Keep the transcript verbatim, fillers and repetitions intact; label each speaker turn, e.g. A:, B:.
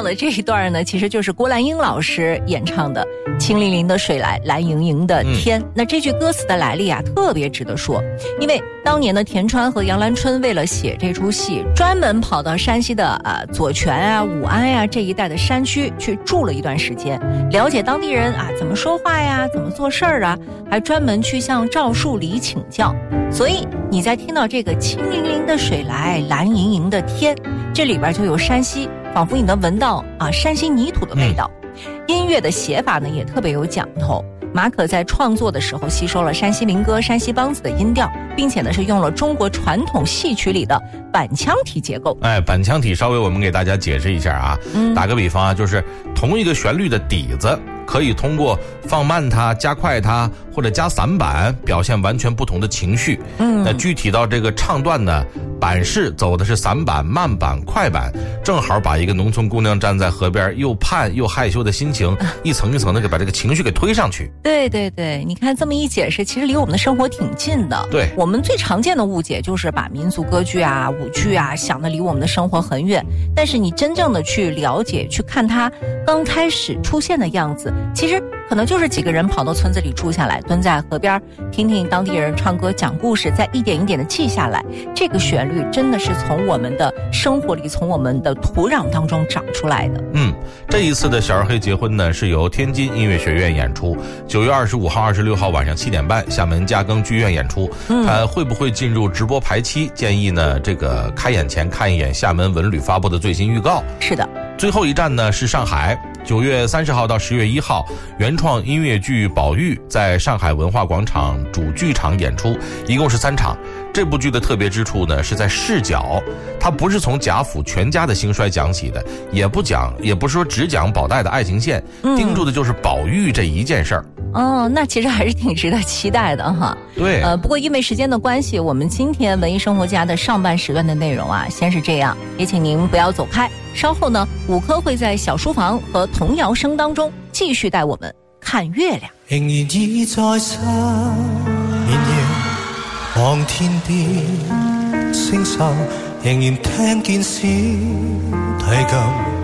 A: 到的这一段呢，其实就是郭兰英老师演唱的《清淋淋的水来，蓝盈盈的天》。嗯、那这句歌词的来历啊，特别值得说，因为当年的田川和杨兰春为了写这出戏，专门跑到山西的呃左权啊、武安呀、啊、这一带的山区去住了一段时间，了解当地人啊怎么说话呀、怎么做事儿啊，还专门去向赵树理请教。所以你在听到这个清淋淋的水来，蓝盈盈的天，这里边就有山西，仿佛你能闻到啊山西泥土的味道。嗯、音乐的写法呢也特别有讲头。马可在创作的时候吸收了山西民歌、山西梆子的音调，并且呢是用了中国传统戏曲里的板腔体结构。
B: 哎，板腔体稍微我们给大家解释一下啊。嗯，打个比方啊，就是同一个旋律的底子，可以通过放慢它、加快它或者加散板，表现完全不同的情绪。嗯，那具体到这个唱段呢，板式走的是散板、慢板、快板，正好把一个农村姑娘站在河边又盼又害羞的心情，一层一层的给把这个情绪给推上去。
A: 对对对，你看这么一解释，其实离我们的生活挺近的。
B: 对，
A: 我们最常见的误解就是把民族歌剧啊、舞剧啊想得离我们的生活很远，但是你真正的去了解、去看它刚开始出现的样子，其实可能就是几个人跑到村子里住下来，蹲在河边听听当地人唱歌讲故事，再一点一点的记下来。这个旋律真的是从我们的生活里，从我们的土壤当中长出来的。
B: 嗯，这一次的小儿黑结婚呢，是由天津音乐学院演出，九月二十五号、二十六号晚上七点半，厦门嘉庚剧院演出。嗯，它会不会进入直播排期？建议呢，这个开演前看一眼厦门文旅发布的最新预告。
A: 是的。
B: 最后一站呢是上海，九月三十号到十月一号，原创音乐剧《宝玉》在上海文化广场主剧场演出，一共是三场。这部剧的特别之处呢，是在视角，它不是从贾府全家的兴衰讲起的，也不讲，也不是说只讲宝黛的爱情线，嗯、盯住的就是宝玉这一件事儿。
A: 哦，那其实还是挺值得期待的哈。
B: 对，
A: 呃，不过因为时间的关系，我们今天文艺生活家的上半时段的内容啊，先是这样，也请您不要走开。稍后呢，五科会在小书房和童谣声当中继续带我们看月亮。
C: 仍然倚在失眠夜，望天邊星宿，仍然聽見小提琴。